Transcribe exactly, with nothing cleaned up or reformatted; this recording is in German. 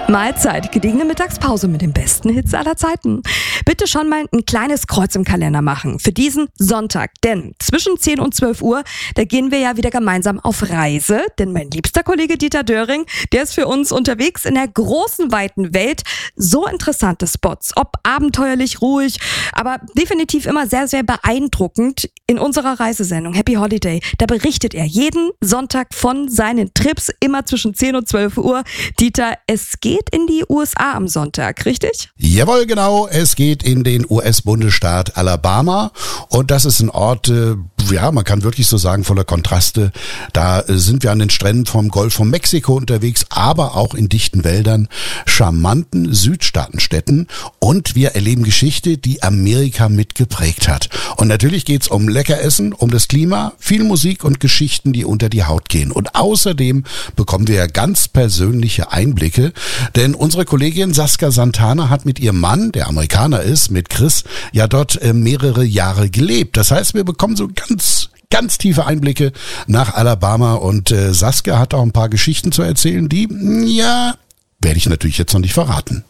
Mahlzeit, gediegene Mittagspause mit den besten Hits aller Zeiten. Bitte schon mal ein kleines Kreuz im Kalender machen für diesen Sonntag, denn zwischen zehn und zwölf Uhr, da gehen wir ja wieder gemeinsam auf Reise, denn mein liebster Kollege Dieter Döring, der ist für uns unterwegs in der großen, weiten Welt. So interessante Spots, ob abenteuerlich, ruhig, aber definitiv immer sehr, sehr beeindruckend. In unserer Reisesendung Happy Holiday, da berichtet er jeden Sonntag von seinen Trips, immer zwischen zehn und zwölf Uhr. Dieter, es geht in die U S A am Sonntag, richtig? Jawohl, genau. Es geht in den U S-Bundesstaat Alabama und das ist ein Ort, äh, ja, man kann wirklich so sagen, voller Kontraste. Da äh, sind wir an den Stränden vom Golf von Mexiko unterwegs, aber auch in dichten Wäldern, charmanten Südstaatenstädten und wir erleben Geschichte, die Amerika mitgeprägt hat. Und natürlich geht's um Leckeressen, um das Klima, viel Musik und Geschichten, die unter die Haut gehen. Und außerdem bekommen wir ganz persönliche Einblicke, denn unsere Kollegin Saskia Santana hat mit ihrem Mann, der Amerikaner ist, mit Chris, ja dort äh, mehrere Jahre gelebt. Das heißt, wir bekommen so ganz, ganz tiefe Einblicke nach Alabama und äh, Saskia hat auch ein paar Geschichten zu erzählen, die, ja, werde ich natürlich jetzt noch nicht verraten.